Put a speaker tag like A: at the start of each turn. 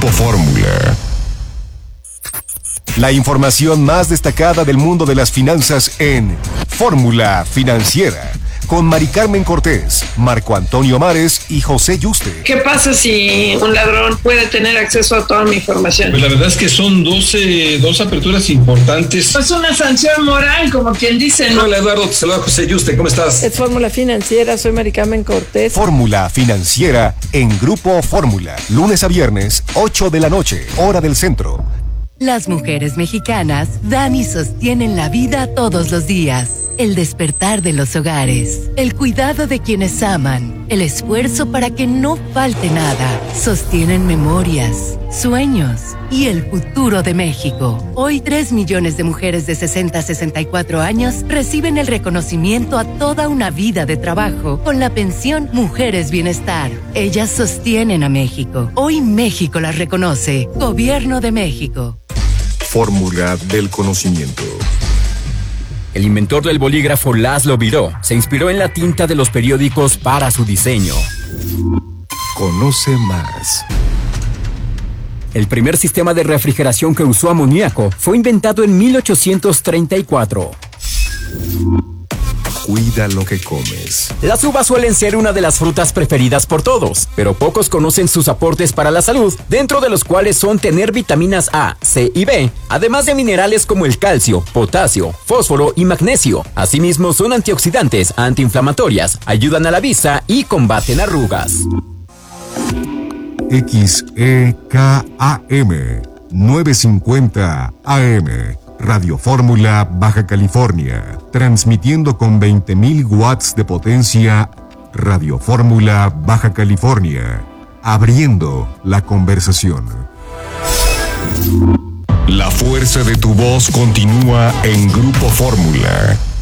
A: Grupo Fórmula. La información más destacada del mundo de las finanzas en Fórmula Financiera, con Mari Carmen Cortés, Marco Antonio Mares y José Yuste.
B: ¿Qué pasa si un ladrón puede tener acceso a toda mi información?
C: Pues la verdad es que son dos aperturas importantes.
B: Pues una sanción moral, como quien dice, ¿no?
C: Hola Eduardo, te saluda José Yuste, ¿cómo estás?
D: Es Fórmula Financiera, soy Mari Carmen Cortés.
A: Fórmula Financiera en Grupo Fórmula, lunes a viernes, 8 de la noche, hora del centro.
E: Las mujeres mexicanas dan y sostienen la vida todos los días. El despertar de los hogares, el cuidado de quienes aman, el esfuerzo para que no falte nada. Sostienen memorias, sueños y el futuro de México. Hoy 3 millones de mujeres de 60 a 64 años reciben el reconocimiento a toda una vida de trabajo con la pensión Mujeres Bienestar. Ellas sostienen a México. Hoy México las reconoce. Gobierno de México.
A: Fórmula del conocimiento.
F: El inventor del bolígrafo Laszlo Biró se inspiró en la tinta de los periódicos para su diseño.
A: Conoce más.
F: El primer sistema de refrigeración que usó amoníaco fue inventado en 1834.
A: Cuida lo que comes.
F: Las uvas suelen ser una de las frutas preferidas por todos, pero pocos conocen sus aportes para la salud, dentro de los cuales son tener vitaminas A, C y B, además de minerales como el calcio, potasio, fósforo y magnesio. Asimismo, son antioxidantes, antiinflamatorias, ayudan a la vista y combaten arrugas.
A: XEKAM 950 AM Radio Fórmula Baja California, transmitiendo con 20.000 watts de potencia. Radio Fórmula Baja California, abriendo la conversación. La fuerza de tu voz continúa en Grupo Fórmula.